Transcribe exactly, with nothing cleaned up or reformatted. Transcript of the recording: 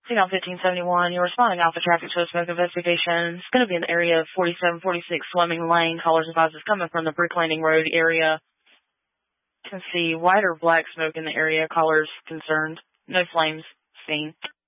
T-Down fifteen seventy-one, you're responding Alpha Traffic to a smoke investigation. It's going to be in the area of forty-seven forty-six Swimming Lane. Callers advised it's coming from the Brick Landing Road area. You can see white or black smoke in the area. Callers concerned. No flames seen.